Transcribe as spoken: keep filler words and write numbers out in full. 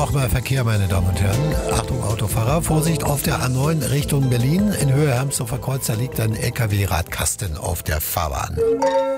Nochmal Verkehr, meine Damen und Herren. Achtung, Autofahrer. Vorsicht auf der A neun Richtung Berlin. In Höhe Hermsdorfer Kreuz, da liegt ein L K W-Radkasten auf der Fahrbahn.